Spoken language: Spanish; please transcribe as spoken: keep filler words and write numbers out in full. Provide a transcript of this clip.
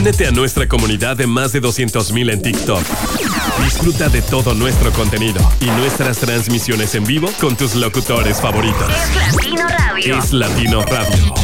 Únete a nuestra comunidad de más de doscientos mil en TikTok. Disfruta de todo nuestro contenido y nuestras transmisiones en vivo con tus locutores favoritos. Es Latino Radio. Es Latino Radio.